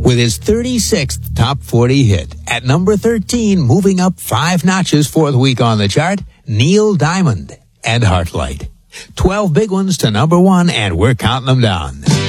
with his 36th top 40 hit. At number 13, moving up 5 notches, 4th week on the chart, Neil Diamond and Heartlight. 12 big ones to number 1, and we're counting them down.